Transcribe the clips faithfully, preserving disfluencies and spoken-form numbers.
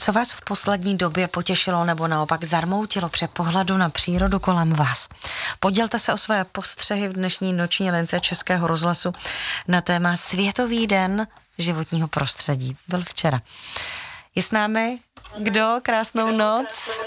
Co vás v poslední době potěšilo nebo naopak zarmoutilo při pohledu na přírodu kolem vás? Podělte se o své postřehy v dnešní noční lince Českého rozhlasu na téma Světový den životního prostředí. Byl včera. Je s námi kdo? Krásnou noc.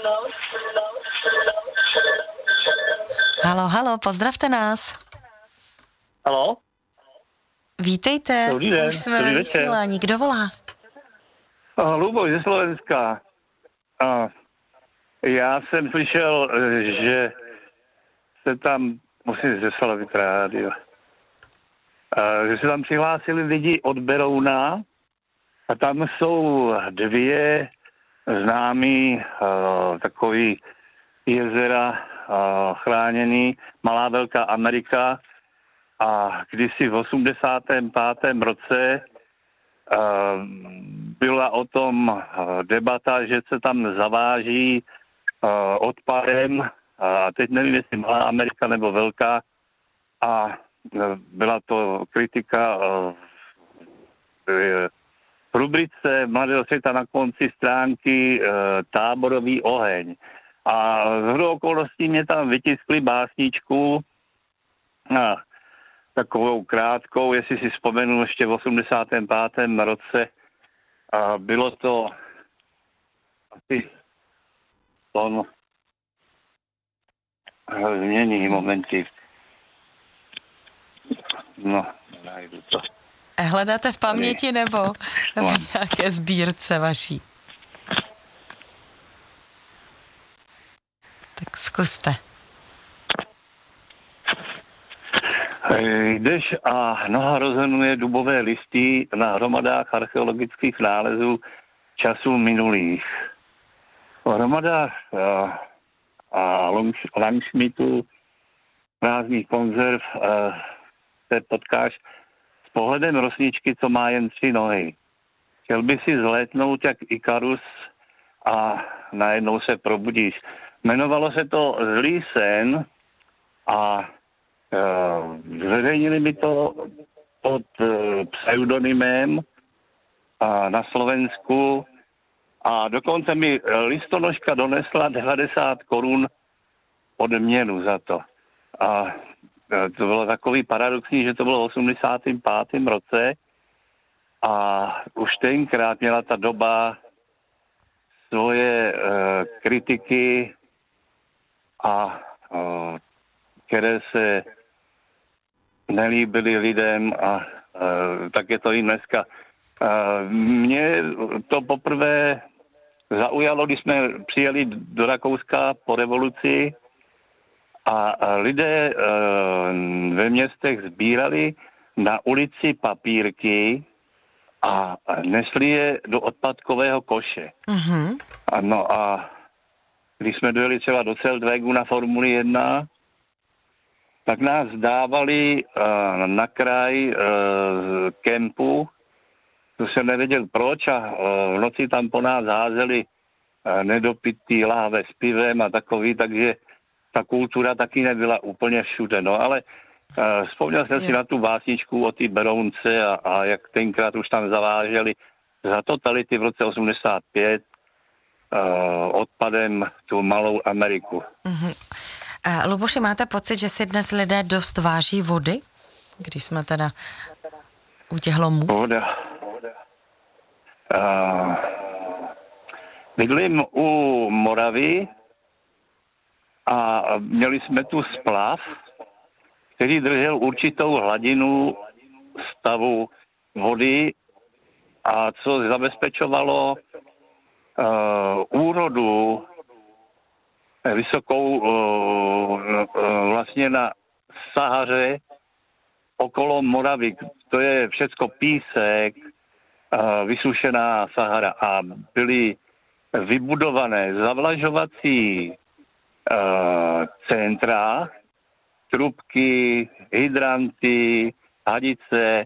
Halo, halo, pozdravte nás. Halo? Vítejte, Dobrý den, už jsme dobrý ve večer. vysílání. Kdo volá? Luboš ze Slovenska. A já jsem slyšel, že se tam, musím zesalavit rádio, a že se tam přihlásili lidi od Berouna a tam jsou dvě známý uh, takový jezera uh, chráněný, Malá Velká Amerika, a kdysi v osmdesátém pátém roce uh, byla o tom debata, že se tam zaváží uh, odpadem, a teď nevím, jestli Malá Amerika nebo Velká, a uh, byla to kritika uh, v rubrice Mladého světa na konci stránky uh, Táborový oheň. A z okolností mě tam vytiskli básničku, a takovou krátkou, jestli si vzpomenu, ještě v osmdesátém pátém roce. A bylo to asi ton změní momenty. No, najdu to. Hledáte v paměti nebo v nějaké sbírce vaší? Tak zkuste. Jdeš a noha rozhrnuje dubové listy na hromadách archeologických nálezů časů minulých. V hromadách a Langschmidtů prázdných konzerv se potkáš s pohledem rosničky, co má jen tři nohy. Chtěl by si zlétnout jak Ikarus a najednou se probudíš. Jmenovalo se to Zlý sen a zveřejnili mi to pod pseudonymem na Slovensku a dokonce mi listonoška donesla devadesát korun odměnu za to. A to bylo takový paradoxní, že to bylo v osmdesátém pátém roce a už tenkrát měla ta doba svoje uh, kritiky a uh, které se nelíbily lidem a uh, tak je to i dneska. Uh, mě to poprvé zaujalo, když jsme přijeli do Rakouska po revoluci a, a lidé uh, ve městech sbírali na ulici papírky a nesli je do odpadkového koše. Mm-hmm. Ano, a když jsme dojeli třeba do Zeldwegu na Formuli jedna, tak nás dávali uh, na kraj uh, kempu, to jsem nevěděl proč, a uh, v noci tam po nás házeli uh, nedopitý láhve s pivem a takový, takže ta kultura taky nebyla úplně všude, no ale uh, vzpomněl jsem si na tu básničku o té Berounce a, a jak tenkrát už tam zaváželi za totality v roce osmdesát pět uh, odpadem tu Malou Ameriku. Mm-hmm. Uh, Luboši, máte pocit, že si dnes lidé dost váží vody? Když jsme teda u těch lomů. Voda. Uh, bydlím u Moravy a měli jsme tu splav, který držel určitou hladinu stavu vody a co zabezpečovalo uh, úrodu vysokou uh, uh, vlastně na Sahaře okolo Moravy. To je všecko písek, uh, vysušená Sahara a byly vybudované zavlažovací uh, centra, trubky, hydranty, hadice